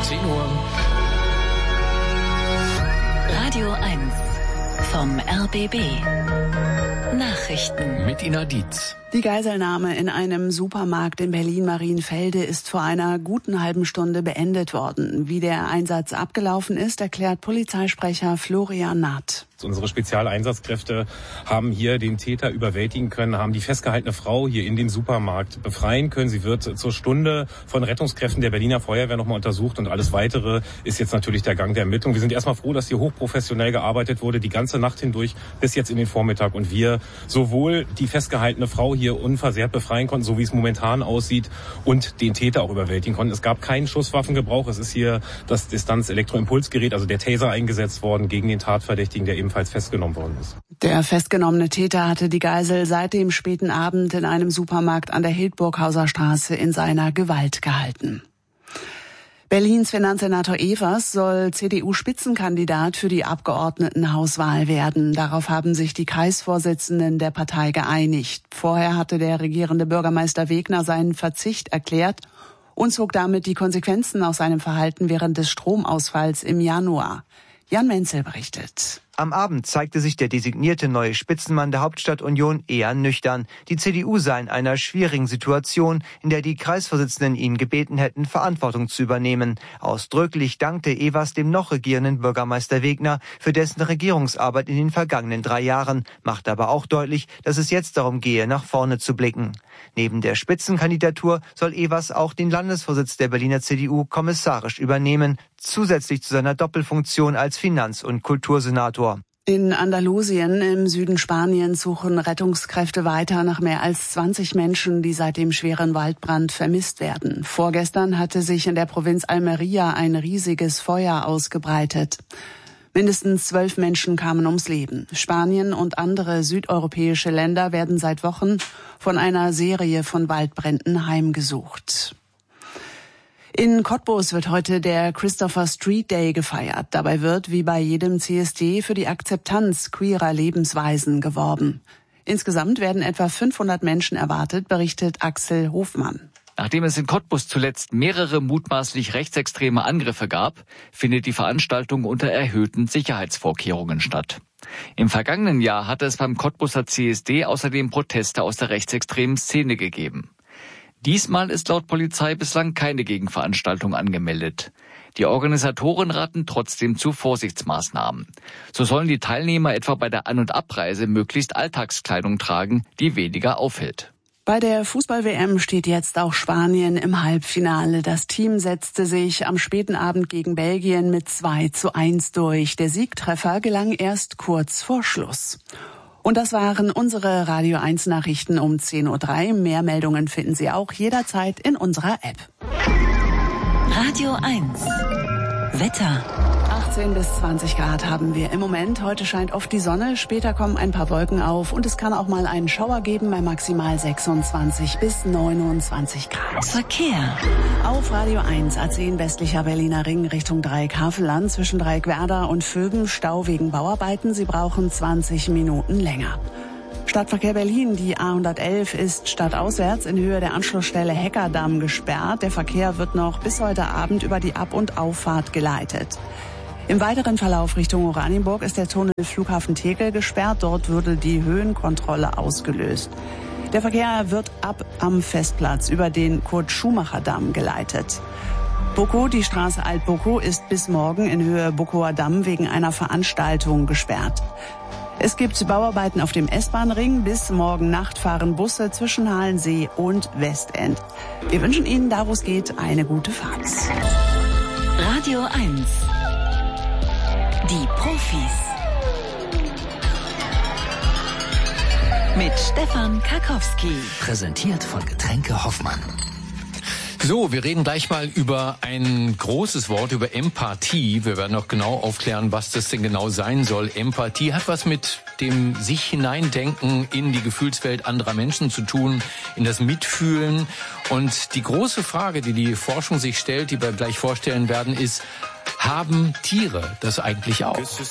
10 Uhr. Radio 1 vom RBB. Nachrichten Mit Ina Dietz. Die Geiselnahme in einem Supermarkt in Berlin-Marienfelde ist vor einer guten halben Stunde beendet worden. Wie der Einsatz abgelaufen ist, erklärt Polizeisprecher Florian Naht. Unsere Spezialeinsatzkräfte haben hier den Täter überwältigen können, haben die festgehaltene Frau hier in den Supermarkt befreien können. Sie wird zur Stunde von Rettungskräften der Berliner Feuerwehr nochmal untersucht und alles Weitere ist jetzt natürlich der Gang der Ermittlung. Wir sind erstmal froh, dass hier hochprofessionell gearbeitet wurde, die ganze Nacht hindurch bis jetzt in den Vormittag und wir sowohl die festgehaltene Frau hier unversehrt befreien konnten, so wie es momentan aussieht, und den Täter auch überwältigen konnten. Es gab keinen Schusswaffengebrauch. Es ist hier das Distanz-Elektroimpulsgerät, also der Taser, eingesetzt worden gegen den Tatverdächtigen, der ebenfalls festgenommen worden ist. Der festgenommene Täter hatte die Geisel seit dem späten Abend in einem Supermarkt an der Hildburghauser Straße in seiner Gewalt gehalten. Berlins Finanzsenator Evers soll CDU-Spitzenkandidat für die Abgeordnetenhauswahl werden. Darauf haben sich die Kreisvorsitzenden der Partei geeinigt. Vorher hatte der regierende Bürgermeister Wegner seinen Verzicht erklärt und zog damit die Konsequenzen aus seinem Verhalten während des Stromausfalls im Januar. Jan Menzel berichtet. Am Abend zeigte sich der designierte neue Spitzenmann der Hauptstadtunion eher nüchtern. Die CDU sei in einer schwierigen Situation, in der die Kreisvorsitzenden ihn gebeten hätten, Verantwortung zu übernehmen. Ausdrücklich dankte Evers dem noch regierenden Bürgermeister Wegner für dessen Regierungsarbeit in den vergangenen 3 Jahren, machte aber auch deutlich, dass es jetzt darum gehe, nach vorne zu blicken. Neben der Spitzenkandidatur soll Evers auch den Landesvorsitz der Berliner CDU kommissarisch übernehmen, zusätzlich zu seiner Doppelfunktion als Finanz- und Kultursenator. In Andalusien im Süden Spaniens suchen Rettungskräfte weiter nach mehr als 20 Menschen, die seit dem schweren Waldbrand vermisst werden. Vorgestern hatte sich in der Provinz Almería ein riesiges Feuer ausgebreitet. Mindestens 12 Menschen kamen ums Leben. Spanien und andere südeuropäische Länder werden seit Wochen von einer Serie von Waldbränden heimgesucht. In Cottbus wird heute der Christopher Street Day gefeiert. Dabei wird, wie bei jedem CSD, für die Akzeptanz queerer Lebensweisen geworben. Insgesamt werden etwa 500 Menschen erwartet, berichtet Axel Hofmann. Nachdem es in Cottbus zuletzt mehrere mutmaßlich rechtsextreme Angriffe gab, findet die Veranstaltung unter erhöhten Sicherheitsvorkehrungen statt. Im vergangenen Jahr hatte es beim Cottbuser CSD außerdem Proteste aus der rechtsextremen Szene gegeben. Diesmal ist laut Polizei bislang keine Gegenveranstaltung angemeldet. Die Organisatoren raten trotzdem zu Vorsichtsmaßnahmen. So sollen die Teilnehmer etwa bei der An- und Abreise möglichst Alltagskleidung tragen, die weniger auffällt. Bei der Fußball-WM steht jetzt auch Spanien im Halbfinale. Das Team setzte sich am späten Abend gegen Belgien mit 2:1 durch. Der Siegtreffer gelang erst kurz vor Schluss. Und das waren unsere Radio 1 Nachrichten um 10:03 Uhr. Mehr Meldungen finden Sie auch jederzeit in unserer App. Radio 1 Wetter. 18 bis 20 Grad haben wir im Moment. Heute scheint oft die Sonne, später kommen ein paar Wolken auf und es kann auch mal einen Schauer geben bei maximal 26 bis 29 Grad. Verkehr. Auf Radio 1 A10 westlicher Berliner Ring Richtung Dreieck-Havelland zwischen Dreieck-Werder und Vögen Stau wegen Bauarbeiten. Sie brauchen 20 Minuten länger. Stadtverkehr Berlin, die A111 ist stadtauswärts in Höhe der Anschlussstelle Heckerdamm gesperrt. Der Verkehr wird noch bis heute Abend über die Ab- und Auffahrt geleitet. Im weiteren Verlauf Richtung Oranienburg ist der Tunnel Flughafen Tegel gesperrt. Dort würde die Höhenkontrolle ausgelöst. Der Verkehr wird ab am Festplatz über den Kurt-Schumacher-Damm geleitet. Bukow, die Straße Alt-Bukow, ist bis morgen in Höhe Bukower Damm wegen einer Veranstaltung gesperrt. Es gibt Bauarbeiten auf dem S-Bahn-Ring. Bis morgen Nacht fahren Busse zwischen Halensee und Westend. Wir wünschen Ihnen, da wo es geht, eine gute Fahrt. Radio 1 Die Profis mit Stefan Karkowski. Präsentiert von Getränke Hoffmann. So, wir reden gleich mal über ein großes Wort, über Empathie. Wir werden auch genau aufklären, was das denn genau sein soll. Empathie hat was mit dem sich hineindenken in die Gefühlswelt anderer Menschen zu tun, in das Mitfühlen. Und die große Frage, die die Forschung sich stellt, die wir gleich vorstellen werden, ist, haben Tiere das eigentlich auch?